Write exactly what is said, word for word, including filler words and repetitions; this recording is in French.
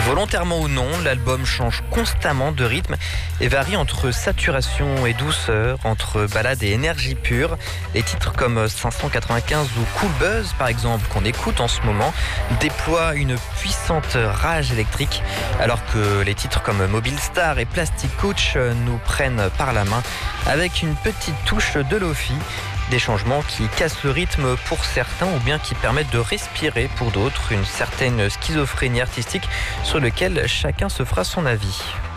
Volontairement ou non, l'album change constamment de rythme et varie entre saturation et douceur, entre ballade et énergie pure. Les titres comme cinq cent quatre-vingt-quinze ou Cool Buzz, par exemple, qu'on écoute en ce moment, déploient une puissante rage électrique, alors que les titres comme Mobile Star et Plastic Couch nous prennent par la main avec une petite touche de lo-fi. Des changements qui cassent le rythme pour certains ou bien qui permettent de respirer pour d'autres, une certaine schizophrénie artistique sur laquelle chacun se fera son avis.